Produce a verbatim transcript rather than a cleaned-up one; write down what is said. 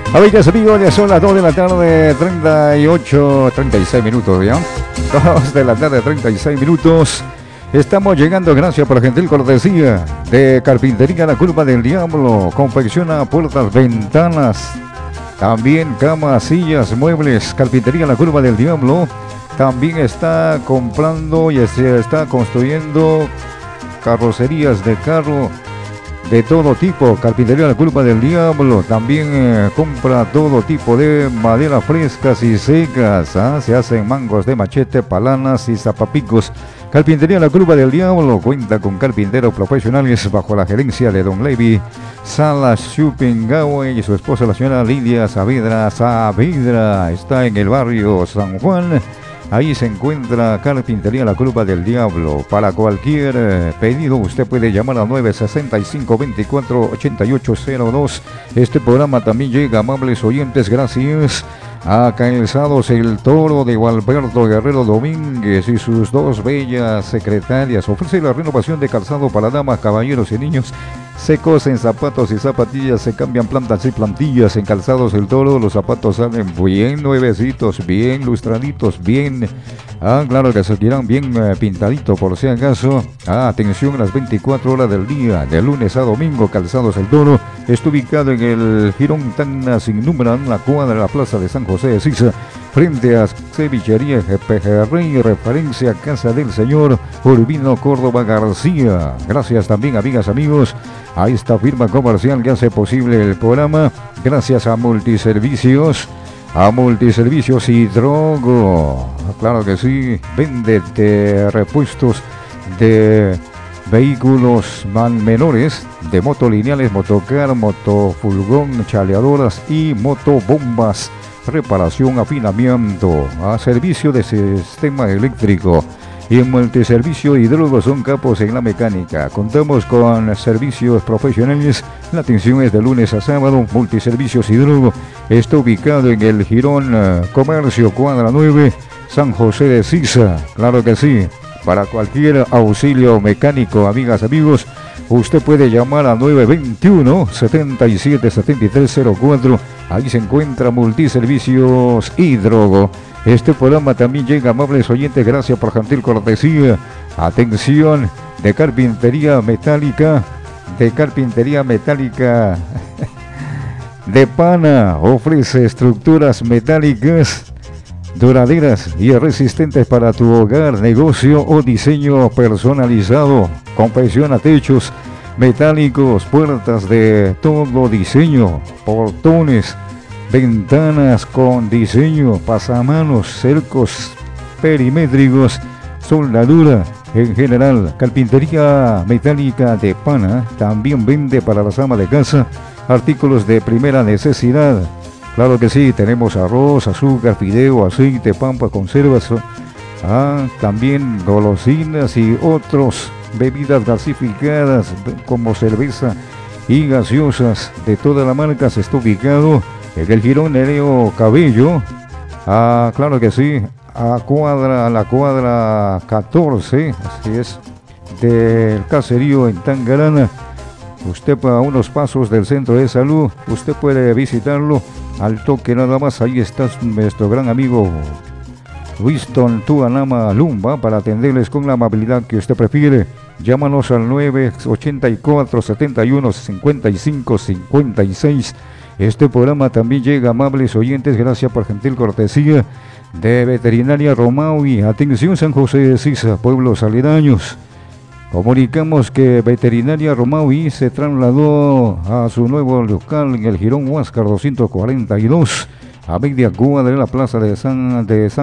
Amigas, amigos, ya son las dos de la tarde, treinta y ocho, treinta y seis minutos, ¿ya? dos de la tarde, treinta y seis minutos. Estamos llegando gracias por gentil cortesía de Carpintería La Curva del Diablo. Confecciona puertas, ventanas, también camas, sillas, muebles. Carpintería La Curva del Diablo. También está comprando y se está construyendo carrocerías de carro de todo tipo. Carpintería La Curva del Diablo también eh, compra todo tipo de madera frescas y secas. ¿ah? Se hacen mangos de machete, palanas y zapapicos. Carpintería La Curva del Diablo cuenta con carpinteros profesionales bajo la gerencia de Don Levi Salas Schuppengaue y su esposa, la señora Lidia Saavedra Saavedra. Está en el barrio San Juan. Ahí se encuentra Carpintería La Curva del Diablo. Para cualquier eh, pedido usted puede llamar al nueve sesenta y cinco, veinticuatro, ochenta y ocho cero dos. Este programa también llega, amables oyentes, gracias a Calzados El Toro de Gualberto Guerrero Domínguez y sus dos bellas secretarias. Ofrece la renovación de calzado para damas, caballeros y niños. Se cosen zapatos y zapatillas, se cambian plantas y plantillas en Calzados El Toro. Los zapatos salen bien nuevecitos, bien lustraditos, bien, ah, claro que se quieran bien eh, pintaditos por si acaso. Ah, atención, las veinticuatro horas del día, de lunes a domingo. Calzados El Toro está ubicado en el Jirón Tacna sin número, en la cuadra de la Plaza de San José de Sisa, frente a Cevichería Pejerrey, referencia a Casa del Señor Urbino Córdoba García. Gracias también, amigas, amigos, a esta firma comercial que hace posible el programa. Gracias a Multiservicios, a Multiservicios Hidrogo. Claro que sí, vende de repuestos de vehículos man menores, de motolineales, motocar, motofurgón, chaleadoras y motobombas. Reparación, afinamiento, a servicio de sistema eléctrico y en Multiservicio Hidrogo son capos en la mecánica. Contamos con servicios profesionales. La atención es de lunes a sábado. Multiservicios Hidrogo está ubicado en el Jirón uh, Comercio, cuadra nueve, San José de Sisa. Claro que sí. Para cualquier auxilio mecánico, amigas, amigos, usted puede llamar a nueve veintiuno, setenta y siete, setenta y tres cero cuatro. Ahí se encuentra Multiservicios Hidrogo. Este programa también llega, amables oyentes, gracias por gentil cortesía. Atención, de Carpintería Metálica, de Carpintería Metálica de Pana. Ofrece estructuras metálicas duraderas y resistentes para tu hogar, negocio o diseño personalizado. Confecciona techos metálicos, puertas de todo diseño, portones, ventanas con diseño, pasamanos, cercos perimétricos, soldadura en general. Carpintería Metálica de Pana también vende para las amas de casa artículos de primera necesidad. Claro que sí, tenemos arroz, azúcar, fideo, aceite, pampa, conservas, ah, también golosinas y otros bebidas gasificadas como cerveza y gaseosas de toda la marca. Se está ubicado en el Jirón Nereo Cabello, ah, claro que sí, a cuadra, a la cuadra catorce, así es, del caserío en Tangarana. Usted a unos pasos del centro de salud, usted puede visitarlo al toque nada más. Ahí está nuestro gran amigo Winston Tuanama Lumba para atenderles con la amabilidad que usted prefiere. Llámanos al nueve ochenta y cuatro, setenta y uno, cincuenta y cinco, cincuenta y seis. Este programa también llega, amables oyentes, gracias por gentil cortesía de Veterinaria Romaui. Atención, San José de Sisa, pueblos aledaños. Comunicamos que Veterinaria Romaui se trasladó a su nuevo local en el Jirón Huáscar doscientos cuarenta y dos, a media cuadra de la Plaza de San, de San